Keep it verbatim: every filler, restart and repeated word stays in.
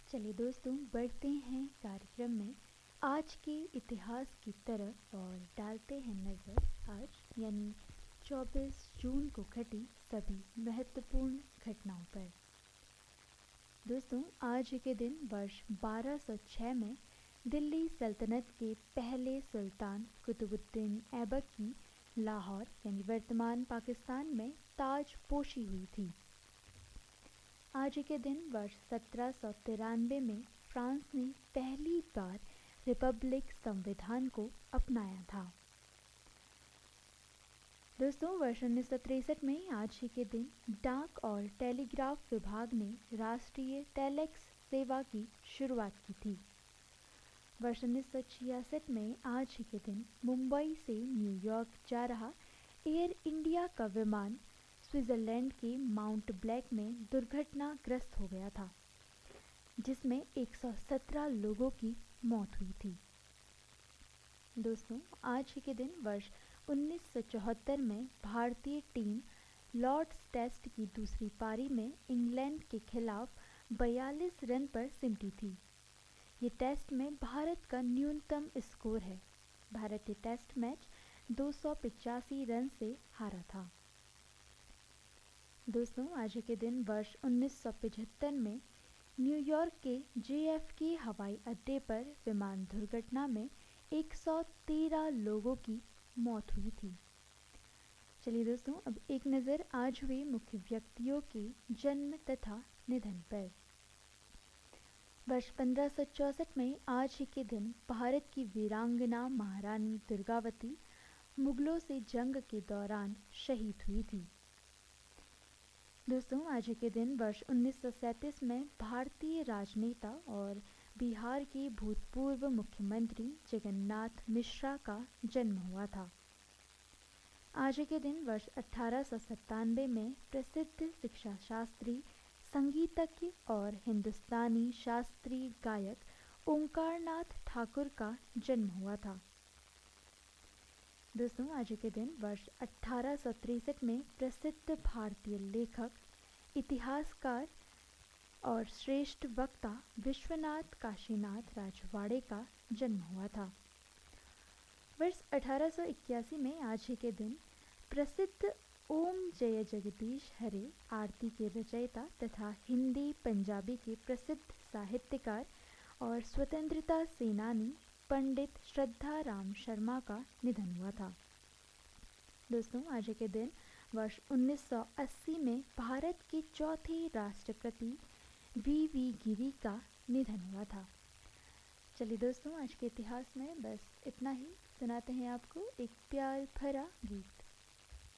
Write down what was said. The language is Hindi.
चलिए दोस्तों, बढ़ते हैं कार्यक्रम में आज के इतिहास की तरफ और डालते हैं नज़र आज यानी चौबीस जून को घटी सभी महत्वपूर्ण घटनाओं पर। दोस्तों, आज के दिन वर्ष बारह सौ छह में दिल्ली सल्तनत के पहले सुल्तान कुतुबुद्दीन ऐबक की लाहौर यानी वर्तमान पाकिस्तान में ताजपोशी हुई थी। आज के दिन वर्ष सत्रह सौ तिरानवे में फ्रांस ने पहली बार रिपब्लिक संविधान को अपनाया था। दोस्तों, वर्ष उन्नीस सौ तिरसठ में आज ही के दिन डाक और टेलीग्राफ विभाग ने राष्ट्रीय टेलेक्स सेवा की शुरुआत की थी। वर्ष उन्नीस सौ छियासठ में आज ही के दिन मुंबई से न्यूयॉर्क जा रहा एयर इंडिया का विमान स्विट्जरलैंड के माउंट ब्लैक में दुर्घटनाग्रस्त हो गया था, जिसमें एक सौ सत्रह लोगों की मौत हुई थी। दोस्तों, आज ही के दिन वर्ष उन्नीस सौ चौहत्तर में भारतीय टीम लॉर्ड्स टेस्ट की दूसरी पारी में इंग्लैंड के खिलाफ बयालीस रन पर सिमटी थी। ये टेस्ट में भारत का न्यूनतम स्कोर है। भारत ये टेस्ट मैच दो सौ पिचासी रन से हारा था। दोस्तों, आज के दिन वर्ष उन्नीस सौ पचहत्तर में न्यूयॉर्क के जे एफ के हवाई अड्डे पर विमान दुर्घटना में एक सौ तेरह लोगों की मौत हुई थी। चलिए दोस्तों, अब एक नज़र आज हुए मुख्य व्यक्तियों के जन्म तथा निधन पर। वर्ष पंद्रह सौ चौंसठ में आज ही के दिन भारत की वीरांगना महारानी दुर्गावती मुगलों से जंग के दौरान शहीद हुई थी। दोस्तों, आज के दिन वर्ष उन्नीस सौ सैंतीस में भारतीय राजनेता और बिहार के भूतपूर्व मुख्यमंत्री जगन्नाथ मिश्रा का जन्म हुआ था। आज के दिन वर्ष अठारह सौ सत्तानवे में प्रसिद्ध शिक्षा शास्त्री, संगीतज्ञ और हिंदुस्तानी शास्त्रीय गायक ओंकारनाथ ठाकुर का जन्म हुआ था। दोस्तों, आज के दिन वर्ष अठारह सौ तिरसठ में प्रसिद्ध भारतीय लेखक, इतिहासकार और श्रेष्ठ वक्ता विश्वनाथ काशीनाथ राजवाड़े का जन्म हुआ था। वर्ष अठारह सौ इक्यासी में आज ही के दिन प्रसिद्ध ओम जय जगदीश हरे आरती के रचयिता तथा हिंदी पंजाबी के प्रसिद्ध साहित्यकार और स्वतंत्रता सेनानी पंडित श्रद्धा राम शर्मा का निधन हुआ था। दोस्तों, आज के दिन वर्ष उन्नीस सौ अस्सी में भारत के चौथे राष्ट्रपति वी वी गिरी का निधन हुआ था। चलिए दोस्तों, आज के इतिहास में बस इतना ही। सुनाते हैं आपको एक प्यार भरा गीत।